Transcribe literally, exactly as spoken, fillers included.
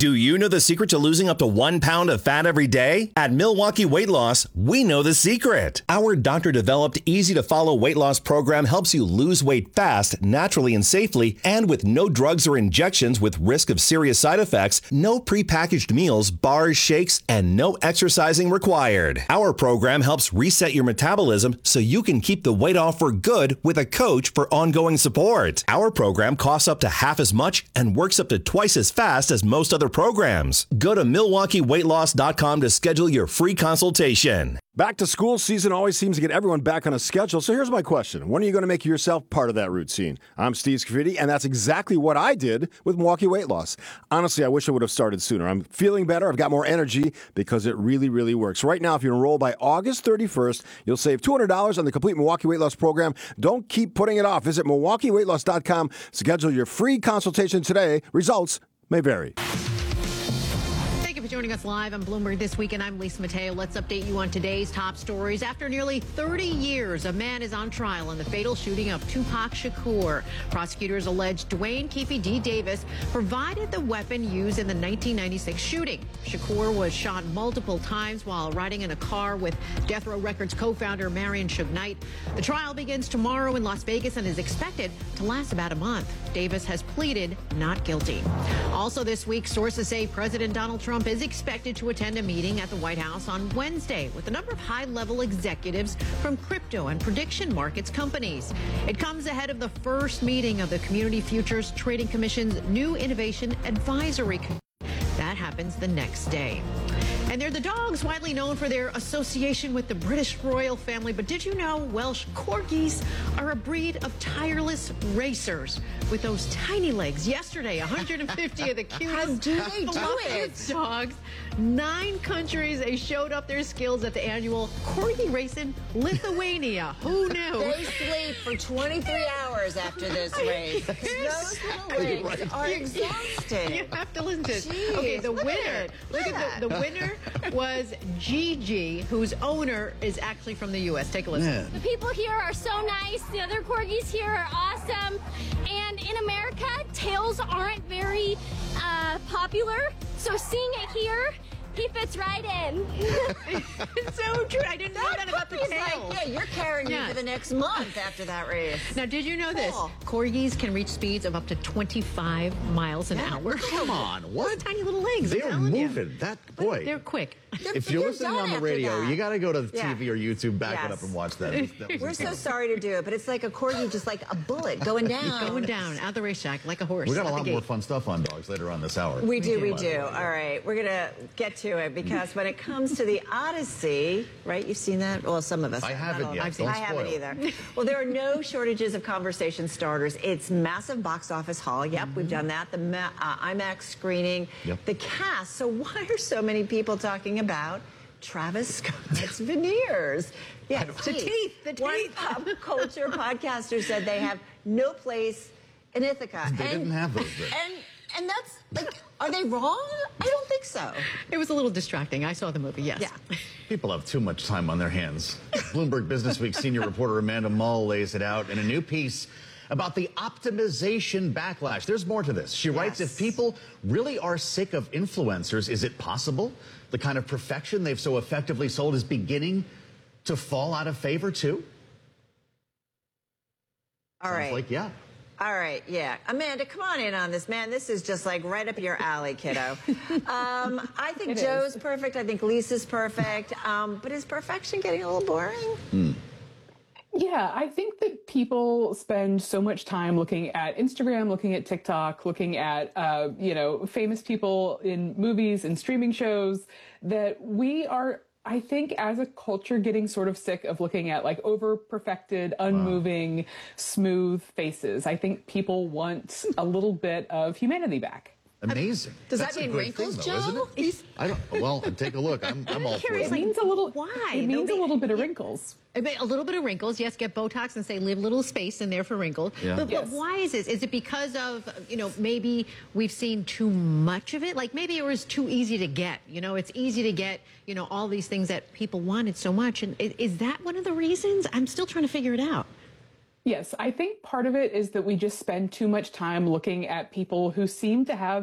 Do you know the secret to losing up to one pound of fat every day? At Milwaukee Weight Loss, we know the secret. Our doctor-developed, easy-to-follow weight loss program helps you lose weight fast, naturally and safely, and with no drugs or injections with risk of serious side effects, no prepackaged meals, bars, shakes, and no exercising required. Our program helps reset your metabolism so you can keep the weight off for good with a coach for ongoing support. Our program costs up to half as much and works up to twice as fast as most other programs. Go to Milwaukee Weight Loss dot com to schedule your free consultation. Back to school season always seems to get everyone back on a schedule. So here's my question. When are you going to make yourself part of that routine? I'm Steve Scafidi, and that's exactly what I did with Milwaukee Weight Loss. Honestly, I wish I would have started sooner. I'm feeling better. I've got more energy because it really, really works. Right now, if you enroll by August thirty-first, you'll save two hundred dollars on the complete Milwaukee Weight Loss program. Don't keep putting it off. Visit Milwaukee Weight Loss dot com. Schedule your free consultation today. Results may vary. For joining us live on Bloomberg This Week, and I'm Lisa Mateo. Let's update you on today's top stories. After nearly thirty years, a man is on trial in the fatal shooting of Tupac Shakur. Prosecutors allege Dwayne Keefe D. Davis provided the weapon used in the nineteen ninety-six shooting. Shakur was shot multiple times while riding in a car with Death Row Records co-founder Marion Suge Knight. The trial begins tomorrow in Las Vegas and is expected to last about a month. Davis has pleaded not guilty. Also this week, sources say President Donald Trump is expected to attend a meeting at the White House on Wednesday with a number of high-level executives from crypto and prediction markets companies. It comes ahead of the first meeting of the Community Futures Trading Commission's new Innovation Advisory Committee. That happens the next day. And they're the dogs widely known for their association with the British royal family. But did you know Welsh Corgis are a breed of tireless racers with those tiny legs? Yesterday, one hundred fifty of the cutest How do they do it? dogs, nine countries, they showed up their skills at the annual Corgi race in Lithuania. Who knew? They sleep for twenty-three hours after this race. Those little legs are exhausting. You have to listen to it. Jeez, Okay, the look winner. at it. Look Look at the, the winner was Gigi, whose owner is actually from the U S. Take a listen. Yeah. The people here are so nice. The other corgis here are awesome. And in America, tails aren't very uh, popular. So seeing it here, he fits right in. It's so true. I didn't know that about the He's tail. like, yeah, you're carrying Yeah. me for the next month after that race. Now, did you know this? Cool. Corgis can reach speeds of up to twenty-five miles an hour. Come on, what? Tiny little legs. I'm They're telling you. moving. That boy. They're quick. If you're They're listening done on the after radio, that. you got to go to the Yeah. T V or YouTube, back it Yes. up and watch that. That was We're so incredible. sorry to do it, but it's like a corgi, just like a bullet going down. Going down out the racetrack like a horse. We got a out the lot gate. more fun stuff on dogs later on this hour. We do, we By the do. way. All right, we're going to get to it because when it comes to the Odyssey, right, you've seen that? Well, some of us. I not haven't all. yet. I've seen Don't I haven't spoil. either. Well, there are no shortages of conversation starters. It's massive box office haul. Yep, we've done that. The Ma- uh, IMAX screening. Yep. The cast. So why are so many people talking about Travis Scott's veneers? Yes, The teeth, the One teeth. pop culture podcaster said they have no place in Ithaca. They didn't have those then. And and that's like, are they wrong? I don't think so. It was a little distracting. I saw the movie, yes. Yeah. People have too much time on their hands. Bloomberg Business Week senior reporter Amanda Mull lays it out in a new piece about the optimization backlash. There's more to this. She writes, Yes. if people really are sick of influencers, is it possible the kind of perfection they've so effectively sold is beginning to fall out of favor too? All Sounds right. like, yeah. All right, yeah. Amanda, come on in on this, man. This is just like right up your alley, kiddo. um, I think It Joe's is. perfect. I think Lisa's perfect. Um, but is perfection getting a little boring? Yeah, I think that people spend so much time looking at Instagram, looking at TikTok, looking at, uh, you know, famous people in movies and streaming shows that we are, I think, as a culture, getting sort of sick of looking at like over perfected, unmoving, smooth faces. I think people want a little bit of humanity back. Amazing. Does That's that a mean good wrinkles, thing, though, isn't Joe? it? I don't. Well, take a look. I'm, I'm all for curious, it. like, It means a little. why? It means a Nobody- little bit of wrinkles. I mean, a little bit of wrinkles, yes, get Botox and say leave a little space in there for wrinkles. Yeah. But, Yes. but why is this? Is it because of, you know, maybe we've seen too much of it? Like maybe it was too easy to get, you know, it's easy to get, you know, all these things that people wanted so much. And is, is that one of the reasons? I'm still trying to figure it out. Yes, I think part of it is that we just spend too much time looking at people who seem to have